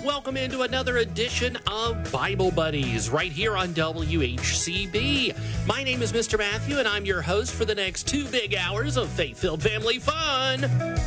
welcome into another edition of Bible Buddies right here on WHCB. My name is Mr. Matthew, and I'm your host for the next 2 big hours of faith-filled family fun.